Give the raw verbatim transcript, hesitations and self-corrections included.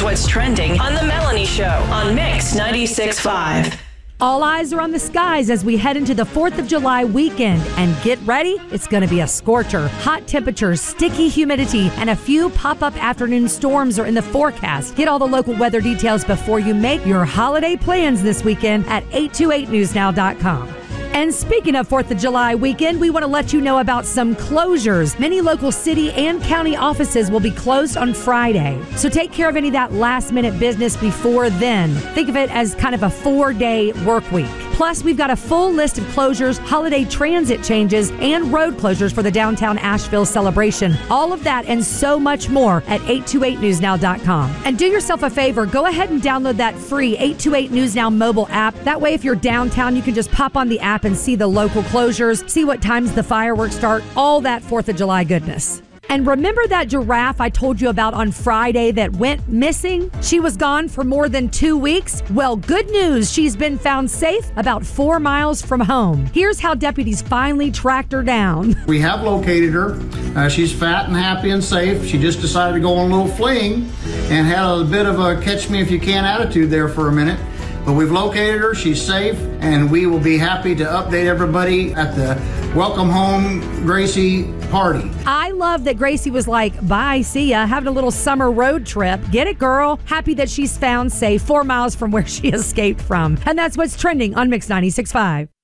what's trending on The Melanie Show on Mix ninety-six point five. All eyes are on the skies as we head into the fourth of July weekend. And get ready, it's going to be a scorcher. Hot temperatures, sticky humidity, and a few pop-up afternoon storms are in the forecast. Get all the local weather details before you make your holiday plans this weekend at eight two eight news now dot com. And speaking of fourth of July weekend, we want to let you know about some closures. Many local city and county offices will be closed on Friday. So take care of any of that last-minute business before then. Think of it as kind of a four-day work week. Plus, we've got a full list of closures, holiday transit changes, and road closures for the downtown Asheville celebration. All of that and so much more at eight two eight news now dot com. And do yourself a favor, go ahead and download that free eight two eight News Now mobile app. That way, if you're downtown, you can just pop on the app and see the local closures, see what times the fireworks start, all that fourth of July goodness. And remember that giraffe I told you about on Friday that went missing? She was gone for more than two weeks. Well, good news. She's been found safe about four miles from home. Here's how deputies finally tracked her down. We have located her. Uh, she's fat and happy and safe. She just decided to go on a little fling and had a bit of a catch me if you can attitude there for a minute. But we've located her, she's safe, and we will be happy to update everybody at the Welcome Home Gracie party. I love that Gracie was like, bye, see ya, having a little summer road trip. Get it, girl? Happy that she's found safe four miles from where she escaped from. And that's what's trending on Mix ninety-six point five.